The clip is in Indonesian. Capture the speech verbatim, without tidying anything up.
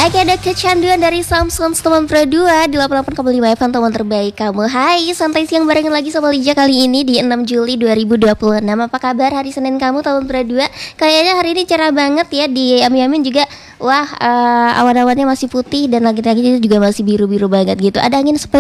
Oke, ada kecanduan dari Samsung teman Pro dua di delapan puluh delapan koma lima F M, teman terbaik kamu. Hai, santai siang barengan lagi sama Lija kali ini di enam Juli dua ribu dua puluh enam. Apa kabar hari Senin kamu, teman Pro dua? Kayaknya hari ini cerah banget ya di Amin-Amin juga. Wah, uh, awan-awannya masih putih dan langit-langitnya juga masih biru-biru banget gitu. Ada angin sepoi